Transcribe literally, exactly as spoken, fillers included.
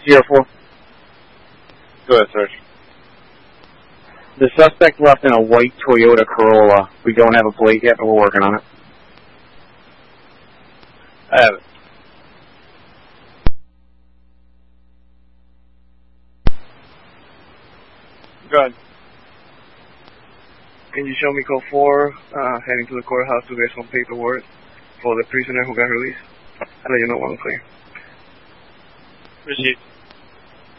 Zero four. Go ahead, Sarge. The suspect left in a white Toyota Corolla. We don't have a plate yet, but we're working on it. I have it. Go ahead. Can you show me code four, uh, heading to the courthouse to get some paperwork for the prisoner who got released? I'll let you know when I'm clear. Received.